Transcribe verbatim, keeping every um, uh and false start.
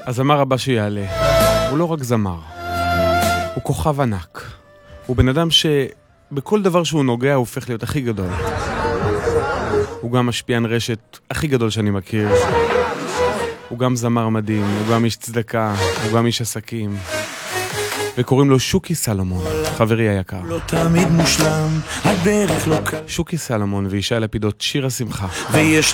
הזמר הבא שיעלה הוא לא רק זמר, הוא כוכב ענק. הוא בן אדם שבכל דבר שהוא נוגע הוא הופך להיות הכי גדול. הוא גם משפיען רשת הכי גדול שאני מכיר. הוא גם זמר מדהים, הוא גם איש צדקה, הוא גם איש עסקים. וקוראים לו שוקי סלומון, חברי היקר. לא תמיד מושלם, הדרך לא קל. שוקי סלומון וישי לפידות, שיר השמחה. ויש